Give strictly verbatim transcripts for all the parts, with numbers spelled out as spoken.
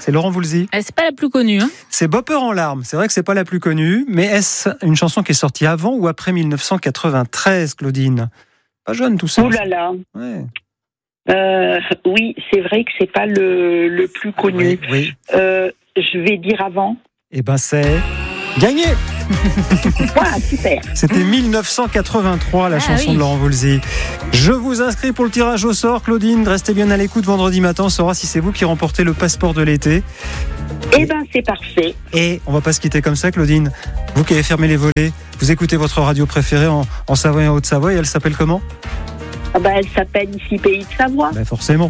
C'est Laurent Voulzy. Eh, c'est pas la plus connue. Hein. C'est Bopper en larmes. C'est vrai que c'est pas la plus connue, mais est-ce une chanson qui est sortie avant ou après dix-neuf cent quatre-vingt-treize, Claudine? Pas jeune tout ça. Oh là là. Ouais. Euh, oui, c'est vrai que c'est pas le, le plus connu. Oui, oui. Euh, je vais dire avant. Eh ben c'est gagné. Voilà, super. C'était dix-neuf cent quatre-vingt-trois, la ah, chanson oui. de Laurent Voulzy. Je vous inscris pour le tirage au sort, Claudine. Restez bien à l'écoute. Vendredi matin, on saura si c'est vous qui remportez le passeport de l'été. Eh ben, c'est parfait. Et on va pas se quitter comme ça, Claudine. Vous qui avez fermé les volets, vous écoutez votre radio préférée en, en Savoie et en Haute-Savoie, et elle s'appelle comment? Ah ben, elle s'appelle Ici Pays de Savoie. Ben forcément.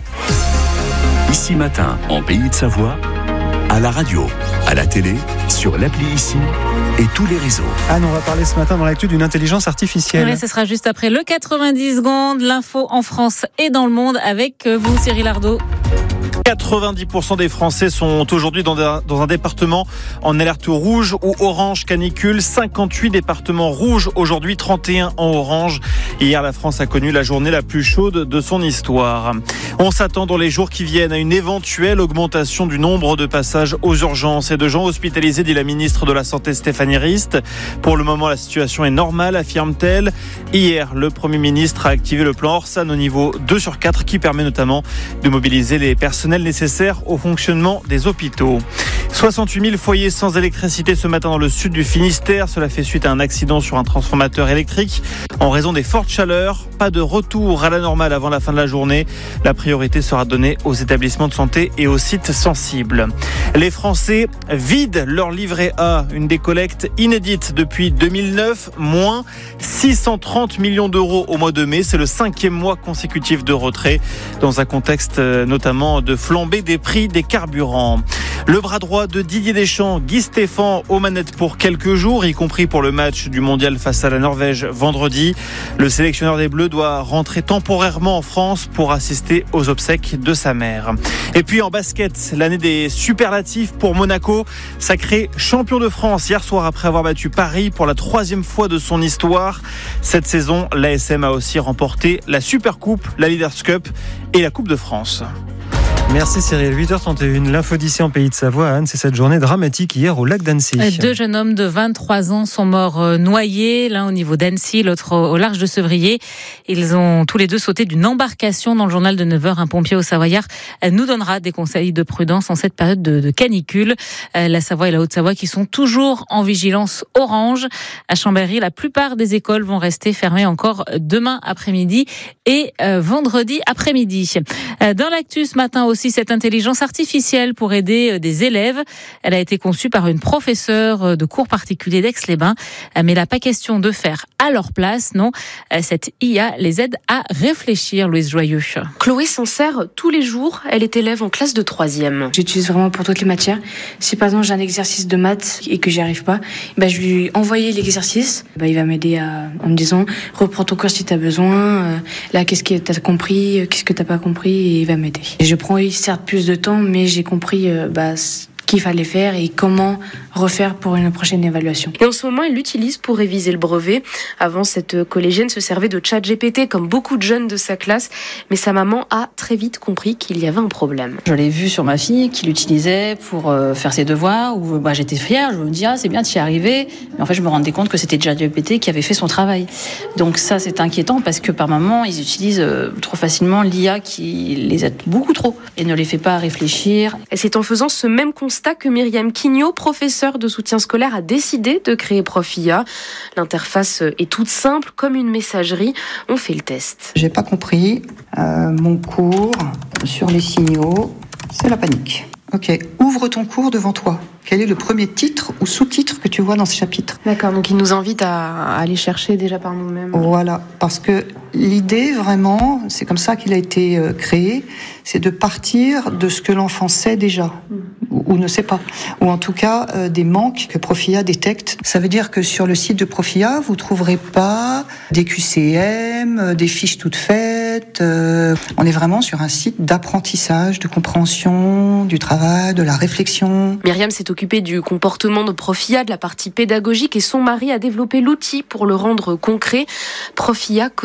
Ici Matin, en Pays de Savoie, à la radio, à la télé, sur l'appli Ici et tous les réseaux. Anne, on va parler ce matin dans l'actu d'une intelligence artificielle. Ouais, ce sera juste après le quatre-vingt-dix secondes, l'info en France et dans le monde avec vous, Cyril Ardo. quatre-vingt-dix pour cent des Français sont aujourd'hui dans un, dans un département en alerte rouge ou orange canicule. cinquante-huit départements rouges aujourd'hui, trente et un en orange. Hier, la France a connu la journée la plus chaude de son histoire. On s'attend dans les jours qui viennent à une éventuelle augmentation du nombre de passages aux urgences et de gens hospitalisés, dit la ministre de la Santé Stéphanie Rist. Pour le moment, la situation est normale, affirme-t-elle. Hier, le Premier ministre a activé le plan Orsan au niveau deux sur quatre qui permet notamment de mobiliser les personnels nécessaires au fonctionnement des hôpitaux. soixante-huit mille foyers sans électricité ce matin dans le sud du Finistère. Cela fait suite à un accident sur un transformateur électrique en raison des fortes chaleurs. Pas de retour à la normale avant la fin de la journée. La priorité sera donnée aux établissements de santé et aux sites sensibles. Les Français vident leur livret A. Une décollecte inédite depuis deux mille neuf. Moins six cent trente millions d'euros au mois de mai. C'est le cinquième mois consécutif de retrait dans un contexte notamment de flambée des prix des carburants. Le bras droit de Didier Deschamps, Guy Stéphane, aux manettes pour quelques jours, y compris pour le match du mondial face à la Norvège vendredi. Le sélectionneur des Bleus doit rentrer temporairement en France pour assister aux obsèques de sa mère. Et puis en basket, l'année des superlatifs pour Monaco, sacré champion de France hier soir après avoir battu Paris pour la troisième fois de son histoire. Cette saison, l'A S M a aussi remporté la Supercoupe, la Leaders Cup et la Coupe de France. Merci Cyril. huit heures trente et une, l'info d'ici en Pays de Savoie. Anne, c'est cette journée dramatique hier au lac d'Annecy. Deux jeunes hommes de vingt-trois ans sont morts noyés, l'un au niveau d'Annecy, l'autre au large de Sevrier. Ils ont tous les deux sauté d'une embarcation. Dans le journal de neuf heures, un pompier au Savoyard nous donnera des conseils de prudence en cette période de, de canicule. La Savoie et la Haute-Savoie qui sont toujours en vigilance orange. À Chambéry, la plupart des écoles vont rester fermées encore demain après-midi et euh, vendredi après-midi. Dans l'actu ce matin aussi, cette intelligence artificielle pour aider des élèves. Elle a été conçue par une professeure de cours particuliers d'Aix-les-Bains. Mais il n'a pas question de faire à leur place, non. Cette I A les aide à réfléchir, Louise Joyeux. Chloé s'en sert tous les jours. Elle est élève en classe de troisième. J'utilise vraiment pour toutes les matières. Si par exemple j'ai un exercice de maths et que j'y arrive pas, bah, je lui envoie l'exercice. Bah, il va m'aider à, en me disant reprends ton cours si tu as besoin. Euh, là, qu'est-ce que tu as compris, qu'est-ce que tu n'as pas compris, et il va m'aider. Et je prends certes plus de temps, mais j'ai compris euh, bah, ce qu'il fallait faire et comment refaire pour une prochaine évaluation. Et en ce moment, elle l'utilise pour réviser le brevet. Avant, cette collégienne se servait de ChatGPT comme beaucoup de jeunes de sa classe, mais sa maman a très vite compris qu'il y avait un problème. Je l'ai vu sur ma fille qui l'utilisait pour euh, faire ses devoirs, où bah, j'étais fière, je me dis ah c'est bien, tu y es arrivé, mais en fait je me rendais compte que c'était ChatGPT qui avait fait son travail. Donc ça c'est inquiétant parce que par moment ils utilisent euh, trop facilement l'I A qui les aide beaucoup trop et ne les fait pas réfléchir. Et c'est en faisant ce même constat que Myriam Quignot, professeure de soutien scolaire, a décidé de créer Prof I A. L'interface est toute simple, comme une messagerie. On fait le test. J'ai pas compris. Euh, mon cours sur les signaux, c'est la panique. Ok, ouvre ton cours devant toi. Quel est le premier titre ou sous-titre que tu vois dans ce chapitre ? D'accord, donc il nous invite à aller chercher déjà par nous-mêmes. Voilà, parce que l'idée vraiment, c'est comme ça qu'il a été créé, c'est de partir de ce que l'enfant sait déjà, mmh. ou, ou ne sait pas, ou en tout cas euh, des manques que Prof I A détecte. Ça veut dire que sur le site de Prof I A, vous trouverez pas des Q C M, des fiches toutes faites. Euh, on est vraiment sur un site d'apprentissage, de compréhension, du travail, de la réflexion. Myriam s'est occupée du comportement de Prof I A, de la partie pédagogique, et son mari a développé l'outil pour le rendre concret. Prof I A connaît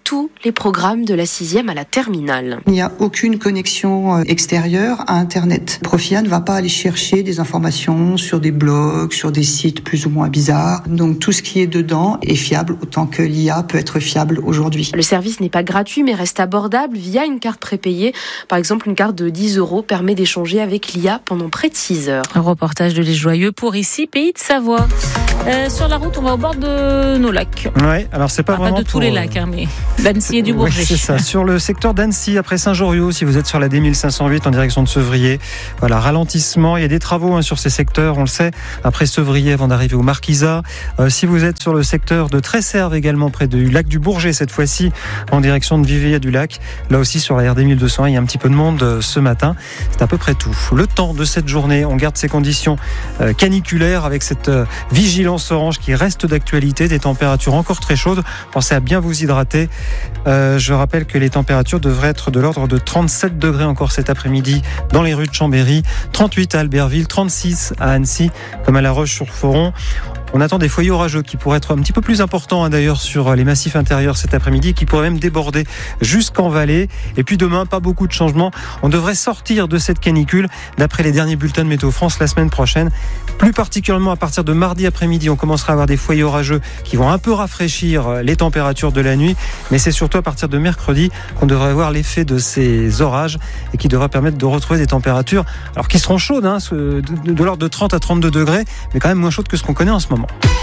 tous les programmes de la sixième à la terminale. Il n'y a aucune connexion extérieure à Internet. Profia ne va pas aller chercher des informations sur des blogs, sur des sites plus ou moins bizarres. Donc tout ce qui est dedans est fiable autant que l'I A peut être fiable aujourd'hui. Le service n'est pas gratuit mais reste abordable via une carte prépayée. Par exemple, une carte de dix euros permet d'échanger avec l'I A pendant près de six heures. Un reportage de Les Joyeux pour ici, Pays de Savoie. Euh, sur la route, on va au bord de nos lacs. Ouais, alors c'est pas enfin, vraiment pas de tous pour... les lacs, hein, mais d'Annecy et du Bourget. Oui, c'est ça. Sur le secteur d'Annecy, après Saint-Joriot, si vous êtes sur la D mille cinq cent huit en direction de Sevrier, voilà, ralentissement. Il y a des travaux hein, sur ces secteurs, on le sait. Après Sevrier, avant d'arriver au Marquisat. Euh, si vous êtes sur le secteur de Tresserve également, près du lac du Bourget, cette fois-ci, en direction de Viveillat-du-Lac. Là aussi, sur la R D mille deux cent un, il y a un petit peu de monde euh, ce matin. C'est à peu près tout. Le temps de cette journée, on garde ces conditions euh, caniculaires avec cette euh, vigilance orange qui reste d'actualité, des températures encore très chaudes. Pensez à bien vous hydrater. Euh, je rappelle que les températures devraient être de l'ordre de trente-sept degrés encore cet après-midi dans les rues de Chambéry, trente-huit à Albertville, trente-six à Annecy, comme à La Roche-sur-Foron. On attend des foyers orageux qui pourraient être un petit peu plus importants hein, d'ailleurs sur les massifs intérieurs cet après-midi, qui pourraient même déborder jusqu'en vallée. Et puis demain, pas beaucoup de changements. On devrait sortir de cette canicule d'après les derniers bulletins de Météo France la semaine prochaine. Plus particulièrement à partir de mardi après-midi, on commencera à avoir des foyers orageux qui vont un peu rafraîchir les températures de la nuit. Mais c'est surtout à partir de mercredi qu'on devrait voir l'effet de ces orages et qui devrait permettre de retrouver des températures alors qui seront chaudes, hein, de, de, de l'ordre de trente à trente-deux degrés, mais quand même moins chaudes que ce qu'on connaît en ce moment.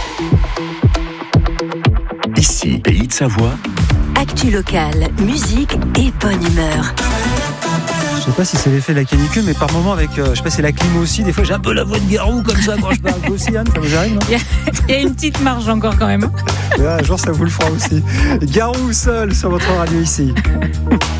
Ici, Pays de Savoie. Actu locale, musique et bonne humeur. Je sais pas si c'est l'effet de la canicule, mais par moment avec, euh, je sais pas si c'est la clim aussi, des fois j'ai un peu la voix de Garou comme ça quand je parle. Vous aussi, Anne, ça vous arrive, non? Il y, a, il y a une petite marge encore quand même. Ouais, un jour ça vous le fera aussi. Garou seul sur votre radio ici.